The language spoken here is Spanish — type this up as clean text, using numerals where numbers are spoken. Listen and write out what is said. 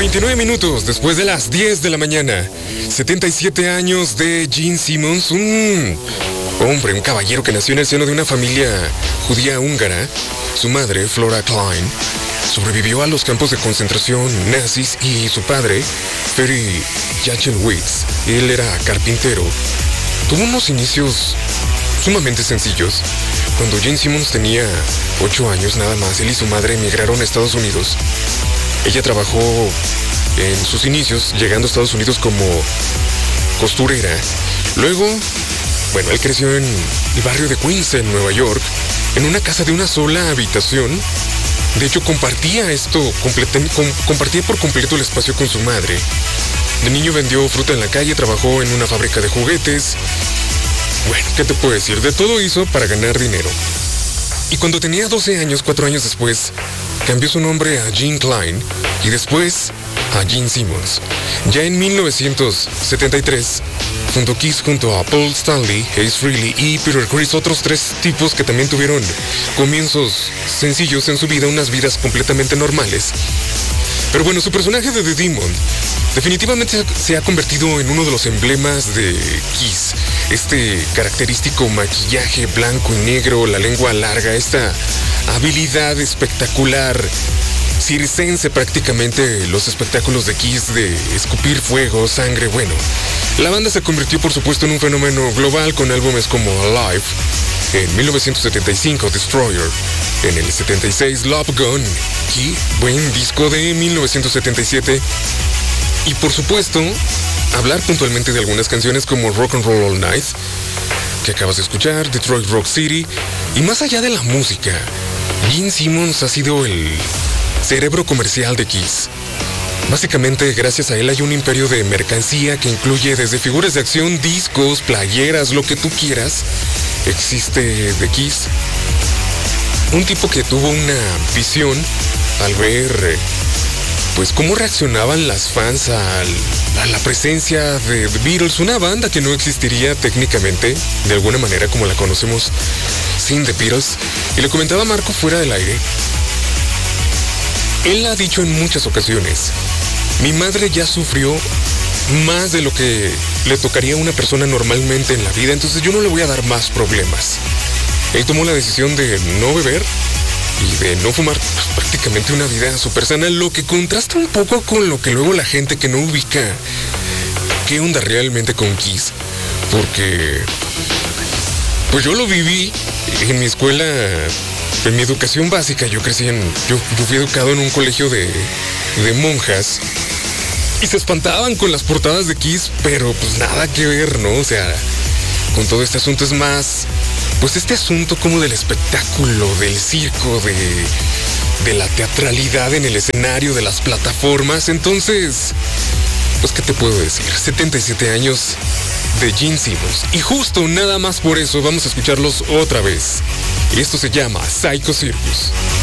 29 minutos después de las 10 de la mañana. 77 años de Gene Simmons, un hombre, un caballero que nació en el seno de una familia judía húngara. Su madre, Flora Klein, sobrevivió a los campos de concentración nazis y su padre, Ferry Jachelwitz, él era carpintero. Tuvo unos inicios sumamente sencillos. Cuando Gene Simmons tenía 8 años nada más, él y su madre emigraron a Estados Unidos. Ella trabajó en sus inicios, llegando a Estados Unidos como costurera. Luego, bueno, él creció en el barrio de Queens, en Nueva York, en una casa de una sola habitación. De hecho, compartía por completo el espacio con su madre. De niño vendió fruta en la calle, trabajó en una fábrica de juguetes. Bueno, ¿qué te puedo decir? De todo hizo para ganar dinero. Y cuando tenía 12 años, 4 años después, cambió su nombre a Gene Klein y después a Gene Simmons. Ya en 1973, fundó Kiss junto a Paul Stanley, Ace Frehley y Peter Criss, otros 3 tipos que también tuvieron comienzos sencillos en su vida, unas vidas completamente normales. Pero bueno, su personaje de The Demon definitivamente se ha convertido en uno de los emblemas de Kiss. Este característico maquillaje blanco y negro, la lengua larga, esta habilidad espectacular, circense prácticamente, los espectáculos de Kiss de escupir fuego, sangre, bueno. La banda se convirtió por supuesto en un fenómeno global con álbumes como Alive, en 1975 Destroyer, en el 76 Love Gun, y buen disco de 1977. Y por supuesto, hablar puntualmente de algunas canciones como Rock and Roll All Night, que acabas de escuchar, Detroit Rock City, y más allá de la música, Gene Simmons ha sido el cerebro comercial de Kiss. Básicamente, gracias a él hay un imperio de mercancía que incluye desde figuras de acción, discos, playeras, lo que tú quieras, existe de Kiss. Un tipo que tuvo una visión al ver pues cómo reaccionaban las fans a la presencia de The Beatles, una banda que no existiría técnicamente de alguna manera como la conocemos sin The Beatles. Y le comentaba a Marco fuera del aire, él ha dicho en muchas ocasiones, mi madre ya sufrió más de lo que le tocaría a una persona normalmente en la vida, entonces yo no le voy a dar más problemas. Él tomó la decisión de no beber y de no fumar, pues, prácticamente una vida súper sana, lo que contrasta un poco con lo que luego la gente que no ubica qué onda realmente con Kiss, porque pues yo lo viví en mi escuela, en mi educación básica. Yo fui educado en un colegio de monjas y se espantaban con las portadas de Kiss, pero pues nada que ver, ¿no? O sea, con todo este asunto es más, pues este asunto como del espectáculo, del circo, de la teatralidad en el escenario, de las plataformas. Entonces, pues ¿qué te puedo decir? 77 años de Gene Simmons. Y justo nada más por eso vamos a escucharlos otra vez. Y esto se llama Psycho Circus.